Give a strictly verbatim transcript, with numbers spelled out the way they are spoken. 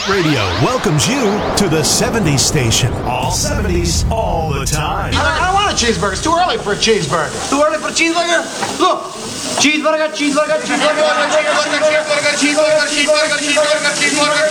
Radio welcomes you to the seventies station. All seventies, all the time. I, I don't want a cheeseburger. It's too early for a cheeseburger. Too early for a cheeseburger? Look. Cheeseburger, cheeseburger, cheeseburger, cheeseburger, cheeseburger, cheeseburger, cheeseburger, cheeseburger, cheeseburger, cheeseburger.